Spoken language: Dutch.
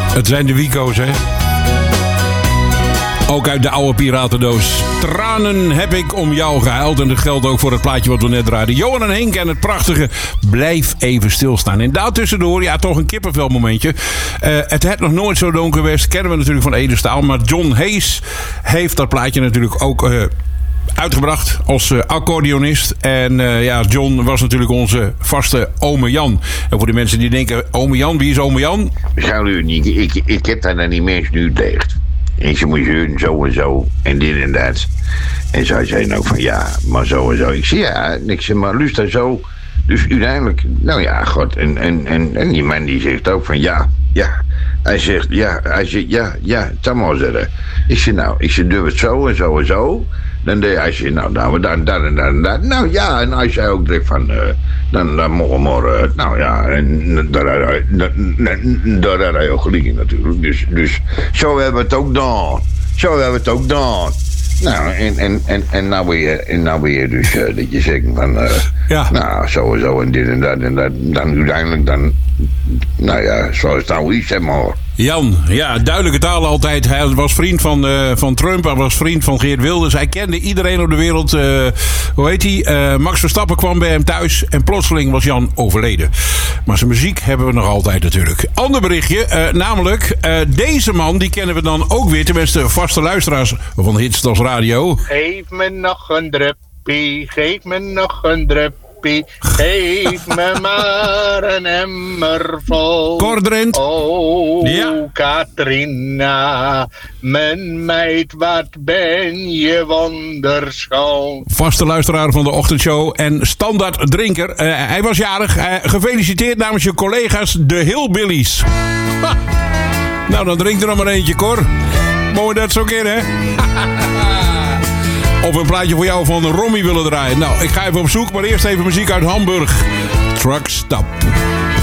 Het zijn de Wico's, hè? Ook uit de oude piratendoos. Tranen heb ik om jou gehuild. En dat geldt ook voor het plaatje wat we net draaiden. Johan en Henk en het prachtige Blijf even stilstaan. En daartussendoor, ja, toch een kippenvelmomentje. Het had nog nooit zo donker geweest. Kennen we natuurlijk van Ede Staal. Maar John Hayes heeft dat plaatje natuurlijk ook uitgebracht als accordeonist. En ja, John was natuurlijk onze vaste ome Jan. En voor de mensen die denken, ome Jan, wie is ome Jan? Zou u niet, ik heb daar naar die mensen nu uitgelegd. En ze moet je zo en zo en dit en dat. En zij zei ook van ja, maar zo en zo. Ik zei ja, ik zeg maar luister zo. Dus uiteindelijk, nou ja, god. En die man die zegt ook van ja. Hij zegt ja, het zal maar zeggen. Ik zeg nou, doe het zo en zo en zo. Dan deed hij zei nou, dan. Nou ja, en hij zei ook direct van dan morgen, nou ja, en daar had hij ook gelijk in natuurlijk. Dus zo hebben we het ook gedaan. Nou, en nou weer dus dat je zegt van nou, zo en zo en dit en dat en dat. Dan uiteindelijk dan, nou ja, zoals het nou is, zeg maar. Jan, ja, duidelijke taal altijd. Hij was vriend van Trump, hij was vriend van Geert Wilders. Hij kende iedereen op de wereld. Hoe heet hij? Max Verstappen kwam bij hem thuis en plotseling was Jan overleden. Maar zijn muziek hebben we nog altijd natuurlijk. Ander berichtje, namelijk deze man, die kennen we dan ook weer. Tenminste, vaste luisteraars van Hitstos Radio. Geef me nog een druppie, geef me nog een druppie. Geef me maar een emmer vol. Cordrent. Oh, ja. Katrina, mijn meid, wat ben je wonderschoon. Vaste luisteraar van de ochtendshow en standaard drinker. Hij was jarig. Gefeliciteerd namens je collega's, de Hillbillies. Ha. Nou, dan drink er nog maar eentje, Cor. Mooi dat zo keer, hè? Of een plaatje voor jou van Romy willen draaien. Nou, ik ga even op zoek, maar eerst even muziek uit Hamburg. Truck Stop.